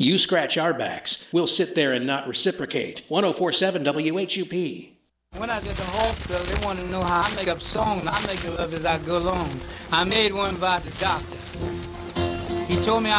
You scratch our backs, we'll sit there and not reciprocate. 104.7 WHUP. When I get to the hospital, they want to know how I make up songs. I make it up as I go along. I made one about the doctor. He told me